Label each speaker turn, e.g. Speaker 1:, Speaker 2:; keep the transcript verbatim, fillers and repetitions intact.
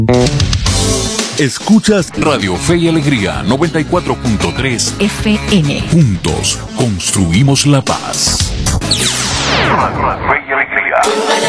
Speaker 1: Escuchas Radio Fe y Alegría noventa y cuatro punto tres
Speaker 2: F M.
Speaker 1: Juntos construimos la paz.
Speaker 3: Fe y Alegría.